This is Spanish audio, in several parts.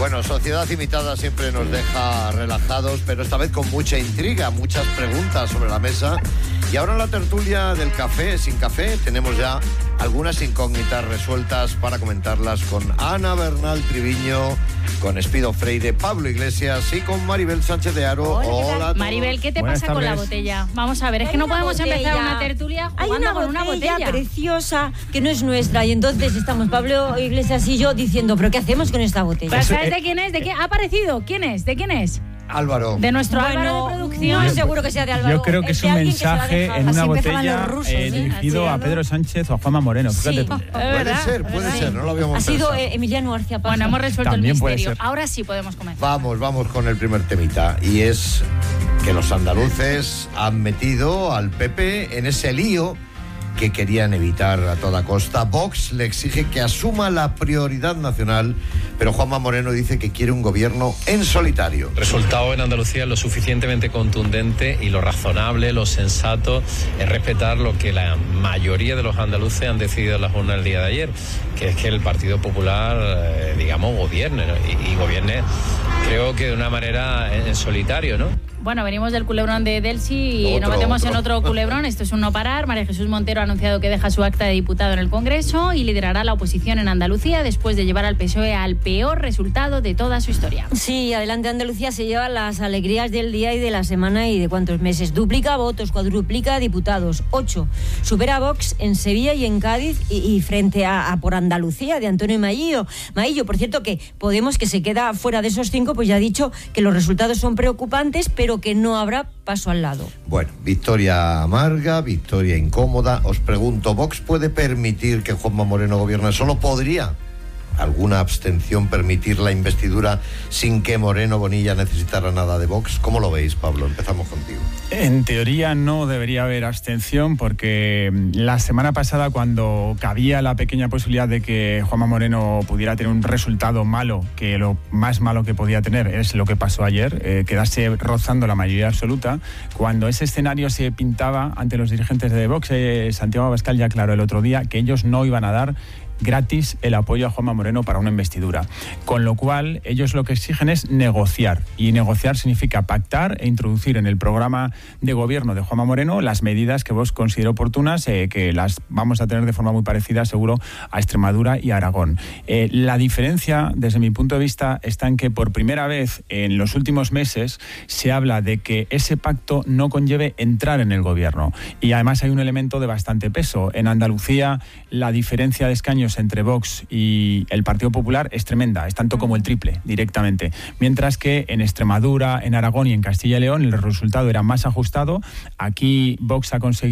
Bueno, Sociedad Imitada siempre nos deja relajados, pero esta vez con mucha intriga, muchas preguntas sobre la mesa. Y ahora en la tertulia del café, sin café, tenemos ya algunas incógnitas resueltas para comentarlas con Ana Bernal Triviño, con Espido Freire, Pablo Iglesias y con Maribel Sánchez de Aro. Hola a todos. Maribel, ¿qué te pasa con la botella? Vamos a ver, es que no podemos empezar una tertulia jugando con una botella preciosa que no es nuestra y entonces estamos Pablo Iglesias y yo diciendo, ¿pero qué hacemos con esta botella? ¿Pero sabes de quién es? ¿De qué ha aparecido? ¿Quién es? ¿De quién es? Álvaro. De nuestro Álvaro de producción. No seguro que sea de Álvaro. Yo creo que es un mensaje en una botella dirigido a Pedro Sánchez o a Juanma Moreno. Fíjate. Puede ser, no lo habíamos pensado. Ha sido pensado. Emiliano García Paja. Bueno, hemos resuelto También el puede misterio. ser. Ahora sí podemos comenzar. Vamos con el primer temita, y es que los andaluces han metido al PP en ese lío que querían evitar a toda costa. Vox le exige que asuma la prioridad nacional, pero Juanma Moreno dice que quiere un gobierno en solitario. El resultado en Andalucía es lo suficientemente contundente y lo razonable, lo sensato es respetar lo que la mayoría de los andaluces han decidido en la jornada del día de ayer, que es que el Partido Popular, gobierne, ¿no? y gobierne, creo que de una manera en solitario, ¿no? Bueno, venimos del culebrón de Delsi y nos metemos en otro culebrón. Esto es un no parar. María Jesús Montero ha anunciado que deja su acta de diputado en el Congreso y liderará la oposición en Andalucía después de llevar al PSOE al peor resultado de toda su historia. Sí, adelante Andalucía se lleva las alegrías del día y de la semana y de cuántos meses. Duplica votos, cuadruplica diputados, 8. Supera a Vox en Sevilla y en Cádiz y frente a por Andalucía de Antonio Maillo. Por cierto, que Podemos, que se queda fuera de esos 5, pues ya ha dicho que los resultados son preocupantes, pero que no habrá paso al lado. Bueno, victoria amarga, victoria incómoda. Os pregunto, ¿Vox puede permitir que Juanma Moreno gobierne? ¿Solo podría alguna abstención permitir la investidura sin que Moreno Bonilla necesitara nada de Vox? ¿Cómo lo veis, Pablo? Empezamos contigo. En teoría no debería haber abstención, porque la semana pasada, cuando cabía la pequeña posibilidad de que Juanma Moreno pudiera tener un resultado malo, que lo más malo que podía tener es lo que pasó ayer, quedarse rozando la mayoría absoluta, cuando ese escenario se pintaba ante los dirigentes de Vox, Santiago Abascal ya aclaró el otro día que ellos no iban a dar gratis el apoyo a Juanma Moreno para una investidura. Con lo cual, ellos lo que exigen es negociar. Y negociar significa pactar e introducir en el programa de gobierno de Juanma Moreno las medidas que vos considero oportunas, que las vamos a tener de forma muy parecida, seguro, a Extremadura y a Aragón. La diferencia, desde mi punto de vista, está en que por primera vez en los últimos meses se habla de que ese pacto no conlleve entrar en el gobierno. Y además hay un elemento de bastante peso. En Andalucía, la diferencia de escaños entre Vox y el Partido Popular es tremenda, es tanto como el triple directamente, mientras que en Extremadura, en Aragón y en Castilla y León el resultado era más ajustado. Aquí Vox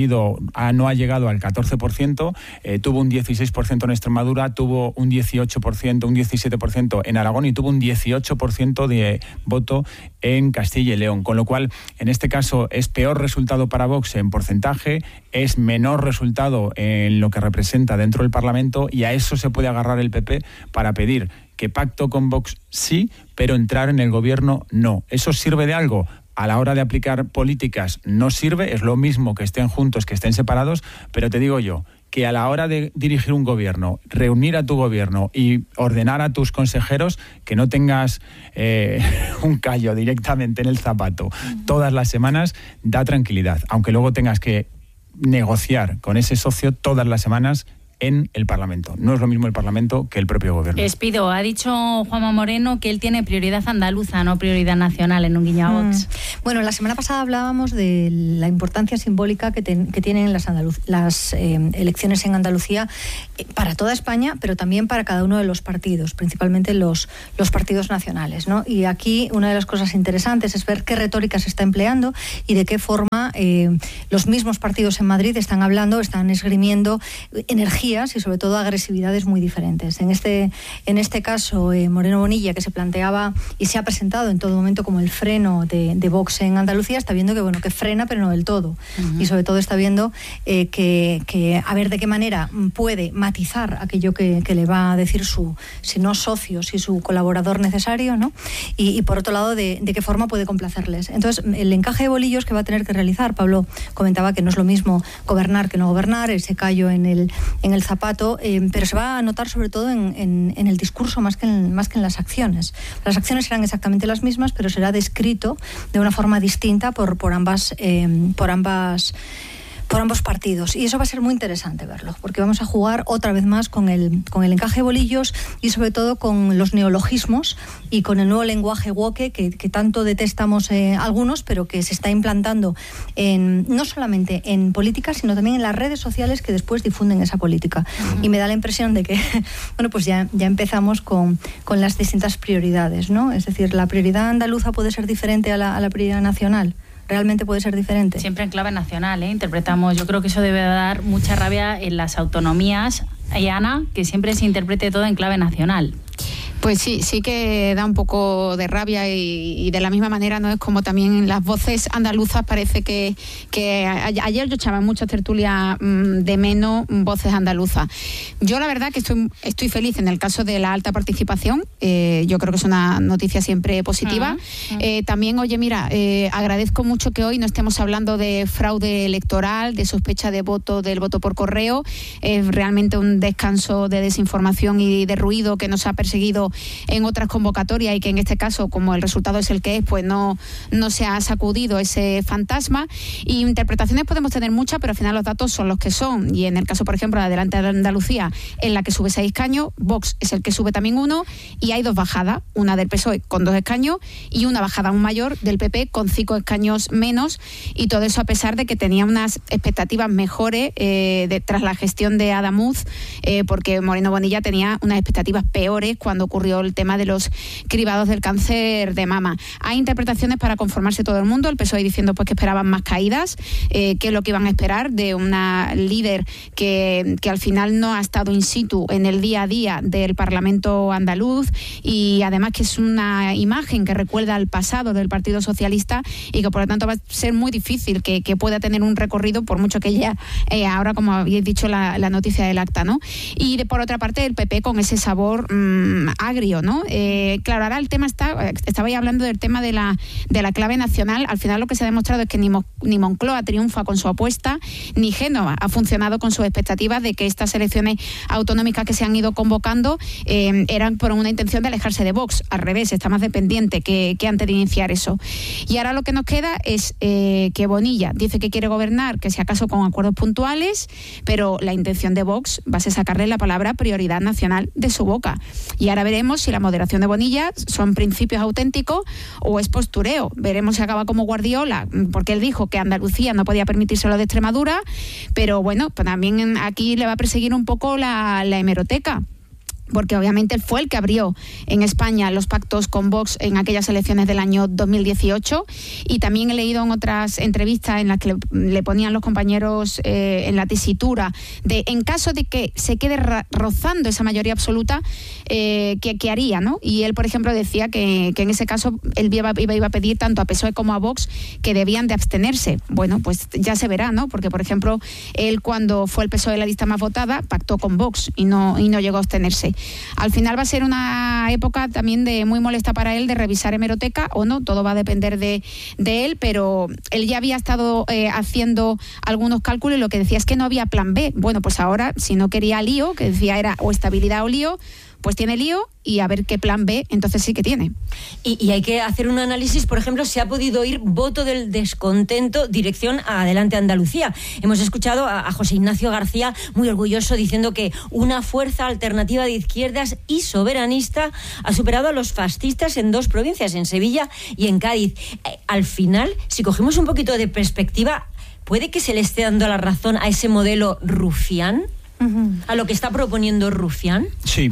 no ha llegado al 14%, tuvo un 16% en Extremadura, tuvo un 18%, un 17% en Aragón y tuvo un 18% de voto en Castilla y León, con lo cual en este caso es peor resultado para Vox en porcentaje, es menor resultado en lo que representa dentro del Parlamento, y a eso se puede agarrar el PP para pedir que pacto con Vox sí, pero entrar en el gobierno no. ¿Eso sirve de algo? A la hora de aplicar políticas no sirve, es lo mismo que estén juntos, que estén separados, pero te digo yo que a la hora de dirigir un gobierno, reunir a tu gobierno y ordenar a tus consejeros, que no tengas un callo directamente en el zapato todas las semanas, da tranquilidad, aunque luego tengas que negociar con ese socio todas las semanas en el Parlamento. No es lo mismo el Parlamento que el propio gobierno. Espido, ha dicho Juanma Moreno que él tiene prioridad andaluza, no prioridad nacional en un guiño a Vox. Bueno, la semana pasada hablábamos de la importancia simbólica que tienen las elecciones en Andalucía para toda España, pero también para cada uno de los partidos, principalmente los partidos nacionales, ¿no? Y aquí una de las cosas interesantes es ver qué retórica se está empleando y de qué forma los mismos partidos en Madrid están esgrimiendo energía y sobre todo agresividades muy diferentes. En este caso, Moreno Bonilla, que se planteaba y se ha presentado en todo momento como el freno de Vox en Andalucía, está viendo que frena, pero no del todo. Y sobre todo está viendo que a ver de qué manera puede matizar aquello que le va a decir si no socio, si su colaborador necesario, ¿no? Y por otro lado, de qué forma puede complacerles. Entonces, el encaje de bolillos que va a tener que realizar, Pablo comentaba que no es lo mismo gobernar que no gobernar, ese callo en el el zapato, pero se va a notar sobre todo en el discurso más que en las acciones. Las acciones serán exactamente las mismas, pero será descrito de una forma distinta por ambos partidos, y eso va a ser muy interesante verlo, porque vamos a jugar otra vez más con el encaje de bolillos y sobre todo con los neologismos y con el nuevo lenguaje woke que tanto detestamos algunos, pero que se está implantando no solamente en política, sino también en las redes sociales que después difunden esa política. Y me da la impresión de que bueno, pues ya empezamos con las distintas prioridades, ¿no? Es decir, la prioridad andaluza puede ser diferente a la prioridad nacional. ¿Realmente puede ser diferente? Siempre en clave nacional, interpretamos. Yo creo que eso debe dar mucha rabia en las autonomías, Ana, que siempre se interprete todo en clave nacional. Pues sí que da un poco de rabia y de la misma manera, ¿no? Es como también las voces andaluzas, parece que ayer yo echaba en muchas tertulias de menos voces andaluzas. Yo la verdad que estoy feliz en el caso de la alta participación, yo creo que es una noticia siempre positiva. También, oye, mira, agradezco mucho que hoy no estemos hablando de fraude electoral, de sospecha de del voto por correo. Es realmente un descanso de desinformación y de ruido que nos ha perseguido en otras convocatorias y que en este caso, como el resultado es el que es, pues no se ha sacudido ese fantasma. Y interpretaciones podemos tener muchas, pero al final los datos son los que son. Y en el caso, por ejemplo, de Adelante de Andalucía, en la que sube 6 escaños, Vox es el que sube también 1, y hay 2 bajadas, una del PSOE con 2 escaños y una bajada aún mayor del PP con 5 escaños menos, y todo eso a pesar de que tenía unas expectativas mejores tras la gestión de Adamuz, porque Moreno Bonilla tenía unas expectativas peores cuando ocurrió el tema de los cribados del cáncer de mama. Hay interpretaciones para conformarse todo el mundo, el PSOE diciendo pues que esperaban más caídas, que es lo que iban a esperar de una líder que al final no ha estado in situ en el día a día del Parlamento andaluz, y además que es una imagen que recuerda al pasado del Partido Socialista y que por lo tanto va a ser muy difícil que pueda tener un recorrido, por mucho que ya ahora, como habéis dicho, la noticia del acta, ¿no? Y por otra parte el PP con ese sabor agrio, ¿no? Claro, ahora el tema estabais hablando del tema de la clave nacional. Al final lo que se ha demostrado es que ni Moncloa triunfa con su apuesta, ni Génova ha funcionado con sus expectativas de que estas elecciones autonómicas que se han ido convocando eran por una intención de alejarse de Vox. Al revés, está más dependiente que antes de iniciar eso. Y ahora lo que nos queda es que Bonilla dice que quiere gobernar, que si acaso con acuerdos puntuales, pero la intención de Vox va a ser sacarle la palabra prioridad nacional de su boca. Y ahora veremos si la moderación de Bonilla son principios auténticos o es postureo. Veremos si acaba como Guardiola, porque él dijo que Andalucía no podía permitírselo de Extremadura, pero bueno, pues también aquí le va a perseguir un poco la hemeroteca, porque obviamente él fue el que abrió en España los pactos con Vox en aquellas elecciones del año 2018, y también he leído en otras entrevistas en las que le ponían los compañeros en la tesitura de, en caso de que se quede rozando esa mayoría absoluta, ¿qué haría, ¿no? Y él, por ejemplo, decía que en ese caso él iba a pedir tanto a PSOE como a Vox que debían de abstenerse. Bueno, pues ya se verá, ¿no? Porque, por ejemplo, él cuando fue el PSOE la lista más votada, pactó con Vox y no llegó a abstenerse. Al final va a ser una época también muy molesta para él de revisar hemeroteca o no, todo va a depender de él, pero él ya había estado haciendo algunos cálculos y lo que decía es que no había plan B. Bueno, pues ahora, si no quería lío, que decía era o estabilidad o lío, pues tiene lío, y a ver qué plan B entonces sí que tiene. Y hay que hacer un análisis, por ejemplo, si ha podido ir voto del descontento dirección a Adelante Andalucía. Hemos escuchado a José Ignacio García muy orgulloso diciendo que una fuerza alternativa de izquierdas y soberanista ha superado a los fascistas en 2 provincias, en Sevilla y en Cádiz. Al final, si cogemos un poquito de perspectiva, ¿puede que se le esté dando la razón a ese modelo rufián? ¿A lo que está proponiendo Rufián? Sí,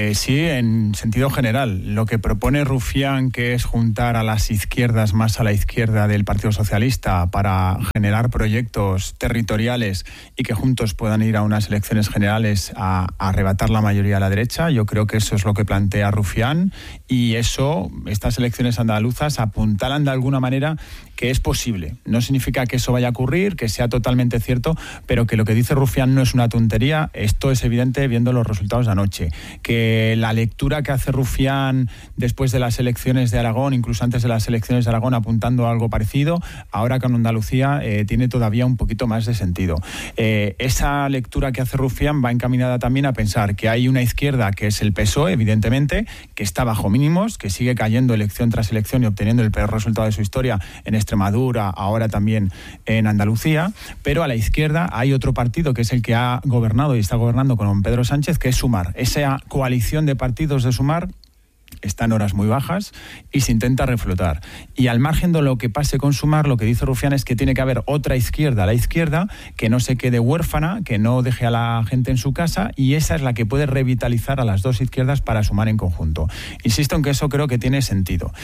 en sentido general. Lo que propone Rufián, que es juntar a las izquierdas más a la izquierda del Partido Socialista para generar proyectos territoriales y que juntos puedan ir a unas elecciones generales a arrebatar la mayoría a la derecha, yo creo que eso es lo que plantea Rufián, y estas elecciones andaluzas apuntalan de alguna manera que es posible. No significa que eso vaya a ocurrir, que sea totalmente cierto, pero que lo que dice Rufián no es una tontería. Esto es evidente viendo los resultados de anoche. Que la lectura que hace Rufián después de las elecciones de Aragón, incluso antes de las elecciones de Aragón, apuntando a algo parecido, ahora con Andalucía tiene todavía un poquito más de sentido. Esa lectura que hace Rufián va encaminada también a pensar que hay una izquierda que es el PSOE, evidentemente, que está bajo mínimos, que sigue cayendo elección tras elección y obteniendo el peor resultado de su historia en Extremadura, ahora también en Andalucía, pero a la izquierda hay otro partido que es el que ha gobernado y está gobernando con Pedro Sánchez, que es Sumar. Esa coalición de partidos de Sumar está en horas muy bajas y se intenta reflotar. Y al margen de lo que pase con Sumar, lo que dice Rufián es que tiene que haber otra izquierda, la izquierda, que no se quede huérfana, que no deje a la gente en su casa, y esa es la que puede revitalizar a las dos izquierdas para sumar en conjunto. Insisto en que eso creo que tiene sentido.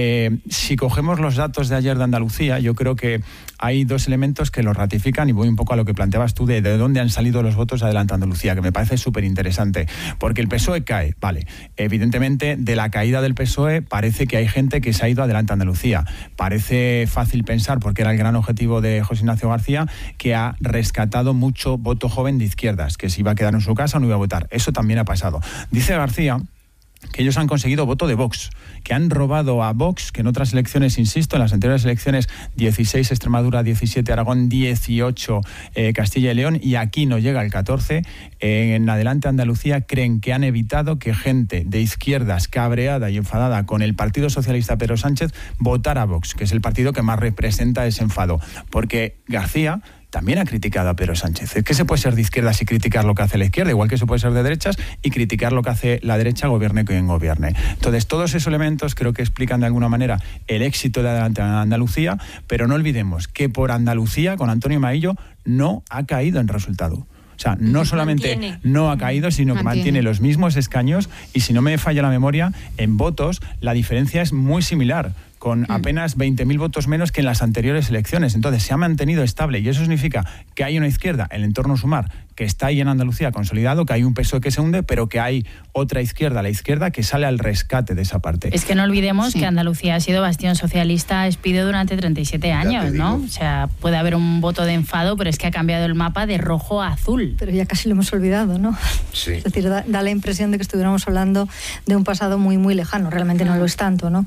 Si cogemos los datos de ayer de Andalucía, yo creo que hay dos elementos que lo ratifican, y voy un poco a lo que planteabas tú de dónde han salido los votos de Adelante Andalucía, que me parece súper interesante, porque el PSOE cae, vale, evidentemente de la caída del PSOE parece que hay gente que se ha ido a Adelante Andalucía. Parece fácil pensar, porque era el gran objetivo de José Ignacio García, que ha rescatado mucho voto joven de izquierdas, que se iba a quedar en su casa o no iba a votar. Eso también ha pasado. Dice García que ellos han conseguido voto de Vox, que han robado a Vox, que en otras elecciones, insisto, en las anteriores elecciones 16 Extremadura, 17 Aragón, 18 Castilla y León, y aquí no llega el 14, en Adelante Andalucía creen que han evitado que gente de izquierdas cabreada y enfadada con el Partido Socialista Pedro Sánchez votara a Vox, que es el partido que más representa ese enfado, porque García también ha criticado a Pedro Sánchez. Es que se puede ser de izquierdas y criticar lo que hace la izquierda, igual que se puede ser de derechas y criticar lo que hace la derecha, gobierne quien gobierne. Entonces, todos esos elementos creo que explican de alguna manera el éxito de Adelante Andalucía, pero no olvidemos que por Andalucía, con Antonio Maillo, no ha caído en resultado. O sea, no solamente no ha caído, sino que mantiene los mismos escaños, y si no me falla la memoria, en votos la diferencia es muy similar, con apenas 20.000 votos menos que en las anteriores elecciones. Entonces se ha mantenido estable, y eso significa que hay una izquierda, el entorno Sumar, que está ahí en Andalucía consolidado, que hay un PSOE que se hunde, pero que hay otra izquierda, la izquierda, que sale al rescate de esa parte. Es que no olvidemos que Andalucía ha sido bastión socialista espírido durante 37 años, ¿no? O sea, puede haber un voto de enfado, pero es que ha cambiado el mapa de rojo a azul. Pero ya casi lo hemos olvidado, ¿no? Sí. Es decir, da la impresión de que estuviéramos hablando de un pasado muy, muy lejano. Realmente no lo es tanto, ¿no?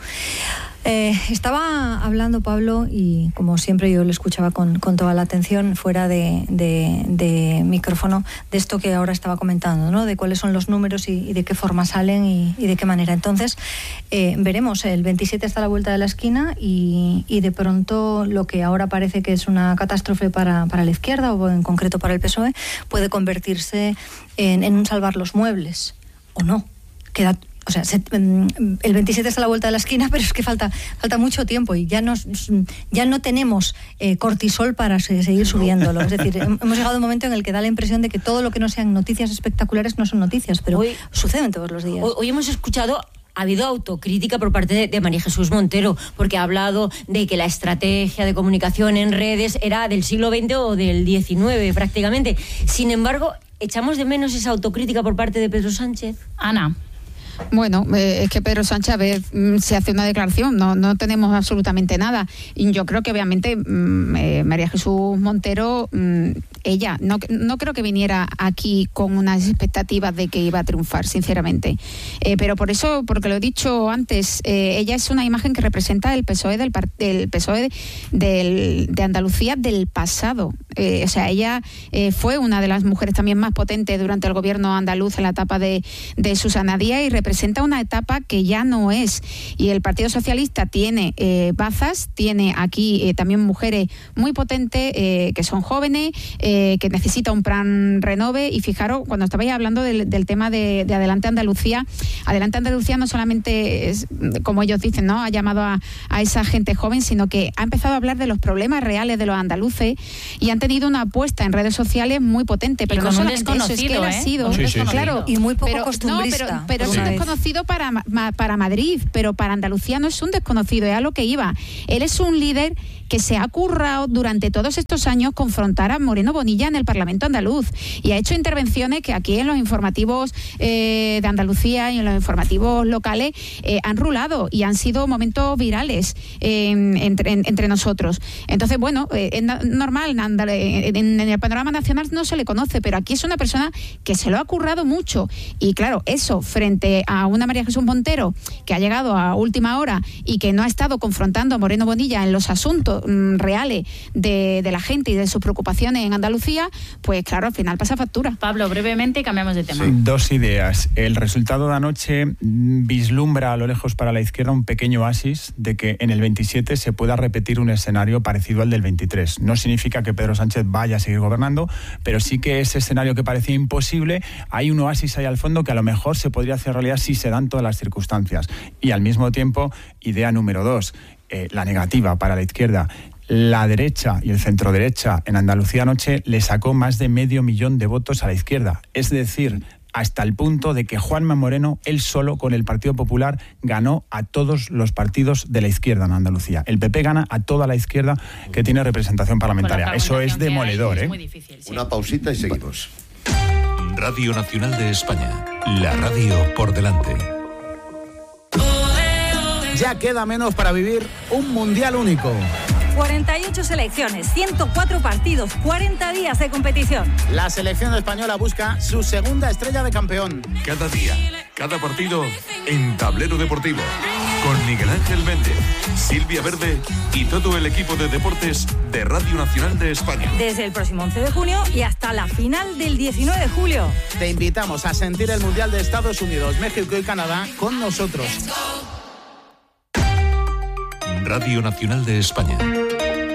Estaba hablando Pablo, y como siempre yo lo escuchaba con toda la atención fuera de micrófono, de esto que ahora estaba comentando, ¿no? De cuáles son los números y de qué forma salen y de qué manera. Entonces, veremos, el 27 está a la vuelta de la esquina, y de pronto lo que ahora parece que es una catástrofe para la izquierda, o en concreto para el PSOE, puede convertirse en un salvar los muebles, o no. El 27 está a la vuelta de la esquina, pero es que falta mucho tiempo, y ya no tenemos cortisol para seguir subiéndolo. Es decir, hemos llegado a un momento en el que da la impresión de que todo lo que no sean noticias espectaculares no son noticias, pero hoy suceden todos los días. Hoy hemos escuchado... Ha habido autocrítica por parte de María Jesús Montero, porque ha hablado de que la estrategia de comunicación en redes era del siglo XX o del XIX prácticamente. Sin embargo, ¿echamos de menos esa autocrítica por parte de Pedro Sánchez? Ana. Bueno, es que Pedro Sánchez, a ver, se hace una declaración, no tenemos absolutamente nada. Y yo creo que obviamente María Jesús Montero, ella no creo que viniera aquí con unas expectativas de que iba a triunfar, sinceramente. Pero porque lo he dicho antes, ella es una imagen que representa el PSOE de Andalucía del pasado. O sea, ella fue una de las mujeres también más potentes durante el gobierno andaluz en la etapa de Susana Díaz, y representa una etapa que ya no es. Y el Partido Socialista tiene bazas, tiene aquí también mujeres muy potentes, que son jóvenes, que necesita un plan renove. Y fijaros, cuando estabais hablando del tema de Adelante Andalucía no solamente es, como ellos dicen, ¿no?, ha llamado a esa gente joven, sino que ha empezado a hablar de los problemas reales de los andaluces, y han tenido una apuesta en redes sociales muy potente. Pero no solamente eso, es que él ha sido claro, y muy poco costumbrista. Pero es un desconocido para Madrid, pero para Andalucía no es un desconocido, es a lo que iba. Él es un líder que se ha currado durante todos estos años confrontar a Moreno Bonilla en el Parlamento andaluz y ha hecho intervenciones que aquí en los informativos de Andalucía y en los informativos locales han rulado y han sido momentos virales entre nosotros. Entonces, bueno, es normal, en el panorama nacional no se le conoce, pero aquí es una persona que se lo ha currado mucho y claro, eso frente a una María Jesús Montero que ha llegado a última hora y que no ha estado confrontando a Moreno Bonilla en los asuntos reales de la gente y de sus preocupaciones en Andalucía, pues claro, al final pasa factura. Pablo, brevemente cambiamos de tema. Sí, dos ideas. El resultado de anoche vislumbra a lo lejos para la izquierda un pequeño oasis de que en el 27 se pueda repetir un escenario parecido al del 23. No significa que Pedro Sánchez vaya a seguir gobernando, pero sí que ese escenario que parecía imposible, hay un oasis ahí al fondo que a lo mejor se podría hacer realidad si se dan todas las circunstancias. Y al mismo tiempo, idea número 2, la negativa para la izquierda. La derecha y el centroderecha en Andalucía anoche le sacó más de 500.000 de votos a la izquierda. Es decir, hasta el punto de que Juanma Moreno, él solo con el Partido Popular, ganó a todos los partidos de la izquierda en Andalucía. El PP gana a toda la izquierda que tiene representación parlamentaria. Eso es demoledor, es muy difícil, sí. Una pausita y seguimos. Radio Nacional de España. La radio por delante. Ya queda menos para vivir un mundial único. 48 selecciones, 104 partidos, 40 días de competición. La selección española busca su segunda estrella de campeón. Cada día, cada partido en Tablero Deportivo. Con Miguel Ángel Méndez, Silvia Verde y todo el equipo de deportes de Radio Nacional de España. Desde el próximo 11 de junio y hasta la final del 19 de julio. Te invitamos a sentir el Mundial de Estados Unidos, México y Canadá con nosotros. Radio Nacional de España.